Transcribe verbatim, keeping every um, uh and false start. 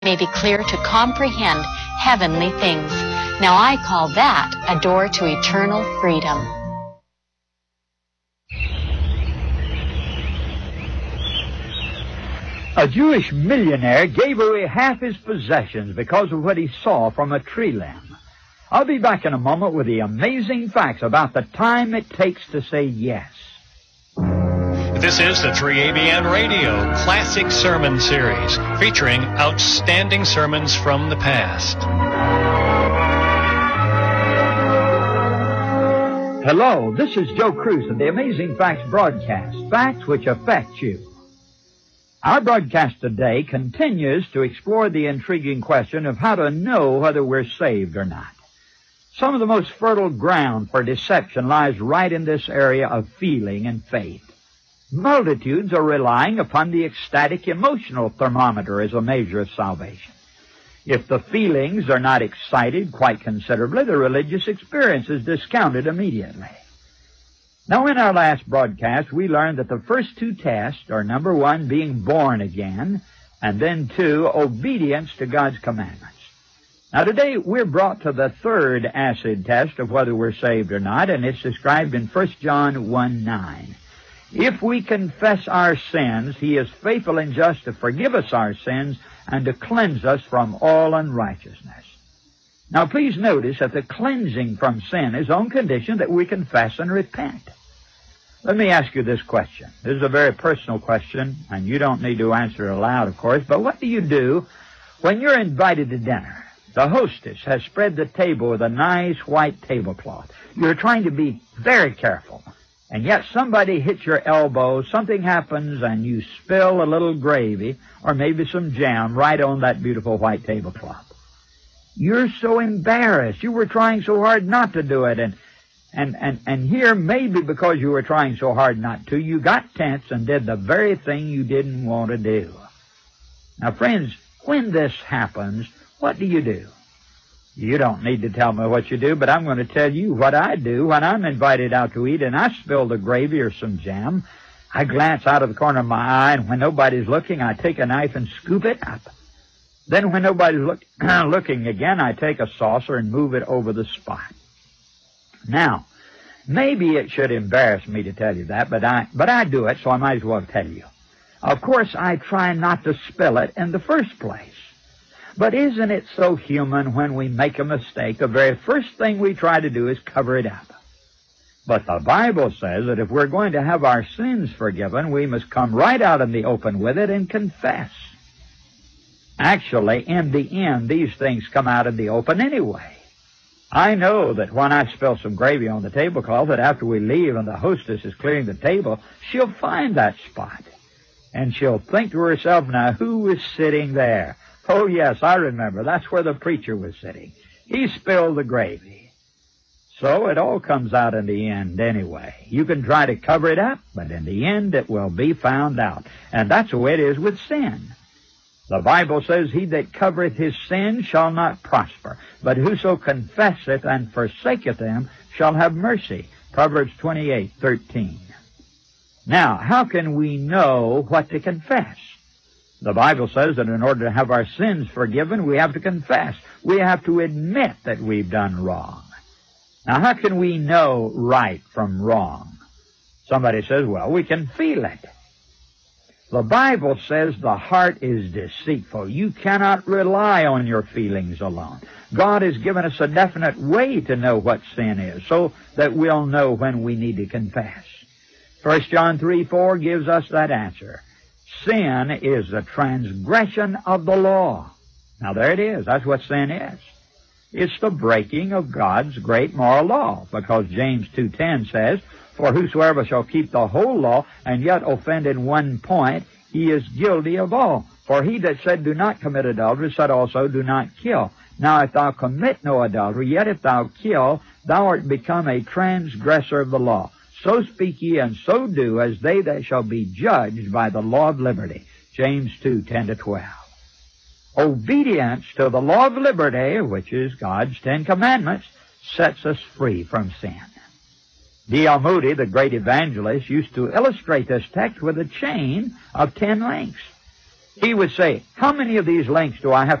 may be clear to comprehend heavenly things. Now I call that a door to eternal freedom. A Jewish millionaire gave away half his possessions because of what he saw from a tree limb. I'll be back in a moment with the amazing facts about the time it takes to say yes. This is the three A B N Radio Classic Sermon Series, featuring outstanding sermons from the past. Hello, this is Joe Cruz of the Amazing Facts broadcast, facts which affect you. Our broadcast today continues to explore the intriguing question of how to know whether we're saved or not. Some of the most fertile ground for deception lies right in this area of feeling and faith. Multitudes are relying upon the ecstatic emotional thermometer as a measure of salvation. If the feelings are not excited quite considerably, the religious experience is discounted immediately. Now, in our last broadcast, we learned that the first two tests are, number one, being born again, and then two, obedience to God's commandments. Now, today, we're brought to the third acid test of whether we're saved or not, and it's described in First John one nine. If we confess our sins, He is faithful and just to forgive us our sins and to cleanse us from all unrighteousness. Now, please notice that the cleansing from sin is on condition that we confess and repent. Let me ask you this question. This is a very personal question, and you don't need to answer it aloud, of course, but what do you do when you're invited to dinner? The hostess has spread the table with a nice white tablecloth. You're trying to be very careful. And yet somebody hits your elbow, something happens, and you spill a little gravy or maybe some jam right on that beautiful white tablecloth. You're so embarrassed. You were trying so hard not to do it. And, and, and, and here, maybe because you were trying so hard not to, you got tense and did the very thing you didn't want to do. Now, friends, when this happens, what do you do? You don't need to tell me what you do, but I'm going to tell you what I do when I'm invited out to eat and I spill the gravy or some jam. I glance out of the corner of my eye, and when nobody's looking, I take a knife and scoop it up. Then when nobody's look, looking again, I take a saucer and move it over the spot. Now, maybe it should embarrass me to tell you that, but I, but I do it, so I might as well tell you. Of course, I try not to spill it in the first place. But isn't it so human when we make a mistake, the very first thing we try to do is cover it up? But the Bible says that if we're going to have our sins forgiven, we must come right out in the open with it and confess. Actually, in the end, these things come out in the open anyway. I know that when I spill some gravy on the tablecloth, that after we leave and the hostess is clearing the table, she'll find that spot. And she'll think to herself, now, who is sitting there? Oh, yes, I remember. That's where the preacher was sitting. He spilled the gravy. So it all comes out in the end anyway. You can try to cover it up, but in the end it will be found out. And that's the way it is with sin. The Bible says, he that covereth his sin shall not prosper, but whoso confesseth and forsaketh them shall have mercy. Proverbs twenty-eight thirteen. Now, how can we know what to confess? The Bible says that in order to have our sins forgiven, we have to confess. We have to admit that we've done wrong. Now, how can we know right from wrong? Somebody says, well, we can feel it. The Bible says the heart is deceitful. You cannot rely on your feelings alone. God has given us a definite way to know what sin is, so that we'll know when we need to confess. First John three four gives us that answer. Sin is the transgression of the law. Now, there it is. That's what sin is. It's the breaking of God's great moral law, because James two ten says, for whosoever shall keep the whole law and yet offend in one point, he is guilty of all. For he that said, do not commit adultery, said also, do not kill. Now, if thou commit no adultery, yet if thou kill, thou art become a transgressor of the law. So speak ye, and so do, as they that shall be judged by the law of liberty. James two ten to twelve. Obedience to the law of liberty, which is God's Ten Commandments, sets us free from sin. D L Moody, the great evangelist, used to illustrate this text with a chain of ten links. he would say, how many of these links do I have